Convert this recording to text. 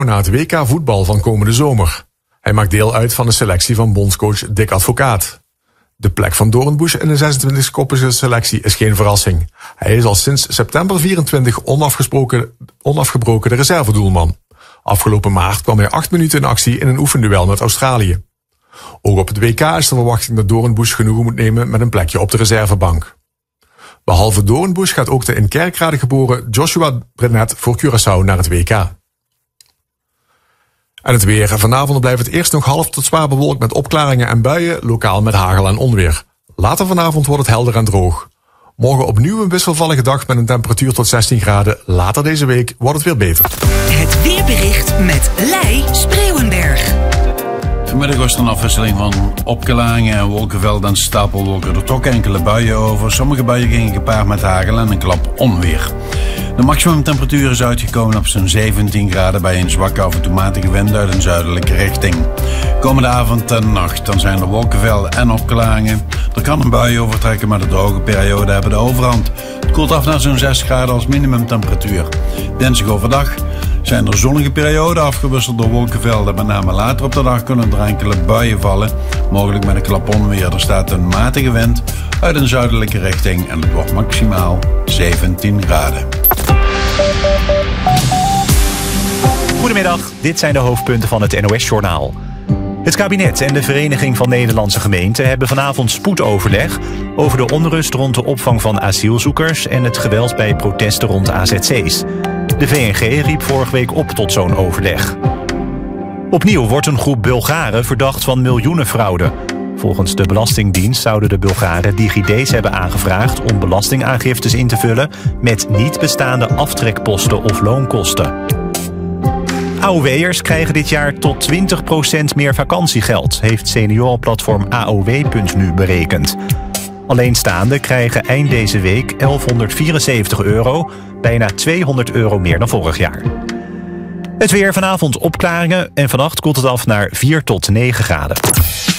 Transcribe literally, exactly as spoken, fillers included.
naar het W K voetbal van komende zomer. Hij maakt deel uit van de selectie van bondscoach Dick Advocaat. De plek van Doornbusch in de zesentwintigkoppige selectie is geen verrassing. Hij is al sinds september vierentwintig onafgesproken, onafgebroken de reservedoelman. Afgelopen maart kwam hij acht minuten in actie in een oefenduel met Australië. Ook op het W K is de verwachting dat Doornbusch genoegen moet nemen met een plekje op de reservebank. Behalve Doornbusch gaat ook de in Kerkrade geboren Joshua Brenet voor Curaçao naar het W K. En het weer. Vanavond blijft het eerst nog half tot zwaar bewolkt met opklaringen en buien, lokaal met hagel en onweer. Later vanavond wordt het helder en droog. Morgen opnieuw een wisselvallige dag met een temperatuur tot zestien graden. Later deze week wordt het weer beter. Het weerbericht met Lei Spreeuwenberg. Vanmiddag was er een afwisseling van opklaringen en wolkenvelden en stapelwolken. Er trokken enkele buien over. Sommige buien gingen gepaard met hagel en een klap onweer. De maximumtemperatuur is uitgekomen op zo'n zeventien graden bij een zwakke af en toe matige wind uit een zuidelijke richting. Komende avond en nacht dan zijn er wolkenvelden en opklaringen. Er kan een bui overtrekken, maar de droge perioden hebben de overhand. Het koelt af naar zo'n zes graden als minimumtemperatuur. Dinsdag overdag zijn er zonnige perioden afgewisseld door wolkenvelden. Met name later op de dag kunnen er enkele buien vallen, mogelijk met een klap onweer. Er staat een matige wind uit een zuidelijke richting en het wordt maximaal zeventien graden. Goedemiddag, dit zijn de hoofdpunten van het N O S-journaal. Het kabinet en de Vereniging van Nederlandse Gemeenten hebben vanavond spoedoverleg over de onrust rond de opvang van asielzoekers en het geweld bij protesten rond A Z C's. De V N G riep vorige week op tot zo'n overleg. Opnieuw wordt een groep Bulgaren verdacht van miljoenenfraude. Volgens de Belastingdienst zouden de Bulgaren DigiD's hebben aangevraagd om belastingaangiftes in te vullen met niet bestaande aftrekposten of loonkosten. A O W'ers krijgen dit jaar tot twintig procent meer vakantiegeld, heeft seniorenplatform A O W punt nu berekend. Alleenstaanden krijgen eind deze week elfhonderdvierenzeventig euro, bijna tweehonderd euro meer dan vorig jaar. Het weer: vanavond opklaringen en vannacht koelt het af naar vier tot negen graden.